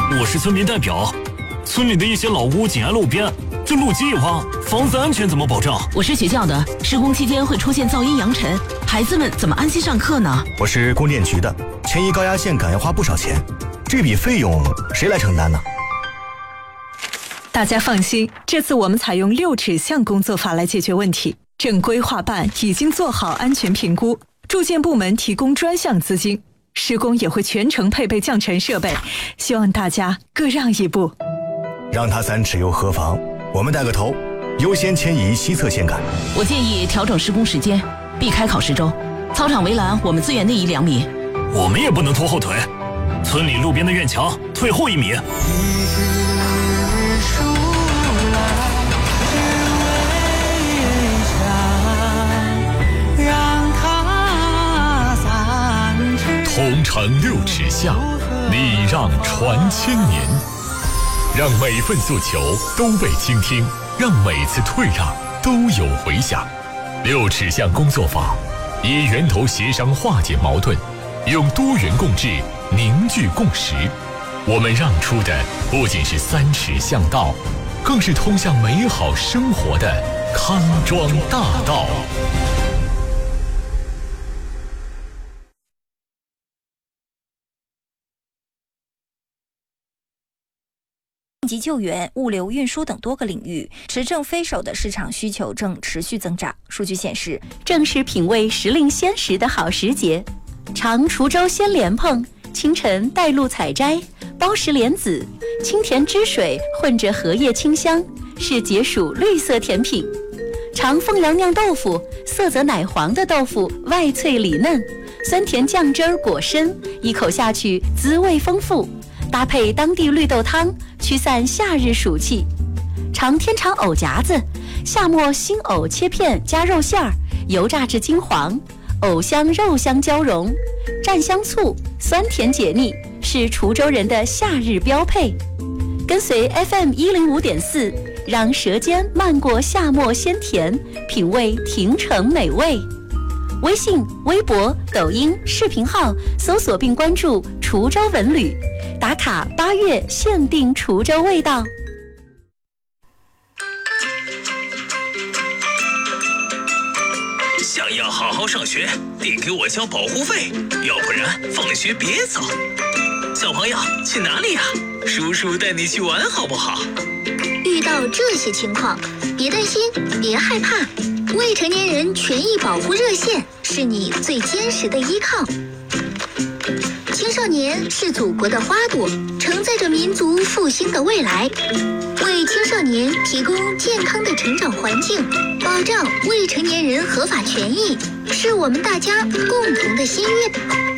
我是村民代表。村里的一些老屋紧挨路边，这路基一挖，房子安全怎么保障？ 我是学校的，施工期间会出现噪音扬尘，孩子们怎么安心上课呢？ 我是供电局的，迁移高压线杆要花不少钱，这笔费用谁来承担呢？ 大家放心，这次我们采用6指向工作法来解决问题。正规划办已经做好安全评估，住建部门提供专项资金，施工也会全程配备降尘设备，希望大家各让一步。 让他3尺又何妨？我们带个头，优先迁移西侧线杆。 我建议调整施工时间，避开考试周。操场围栏我们自愿内移2米。 我们也不能拖后腿，村里路边的院墙退后1米。 同城6尺下，礼让传千年。让每份诉求都被倾听，让每次退让都有回响。6指向工作法，以源头协商化解矛盾，用多元共治凝聚共识。我们让出的不仅是3尺向道，更是通向美好生活的康庄大道。 及救援、物流运输等多个领域，持证非手的市场需求正持续增长。数据显示， 正是品味时令鲜食的好时节。尝滁州鲜莲蓬，清晨带露采摘，包实莲子，清甜汁水混着荷叶清香，是解暑绿色甜品。尝凤阳酿豆腐，色泽奶黄的豆腐外脆里嫩，酸甜酱汁裹身，一口下去滋味丰富。搭配当地绿豆汤，驱散夏日暑气。尝天长藕夹子，夏末新藕切片加肉馅儿，油炸至金黄，藕香肉香交融，蘸香醋，酸甜解腻，是滁州人的夏日标配。跟随 FM105.4，让舌尖漫过夏末鲜甜，品味亭城美味。微信、微博、抖音视频号搜索并关注滁州文旅，打卡8月限定滁州味道。 想要好好上学，得给我交保护费，要不然放学别走。小朋友去哪里呀？叔叔带你去玩好不好？ 遇到这些情况，别担心，别害怕。未成年人权益保护热线是你最坚实的依靠。青少年是祖国的花朵，承载着民族复兴的未来。为青少年提供健康的成长环境，保障未成年人合法权益，是我们大家共同的心愿。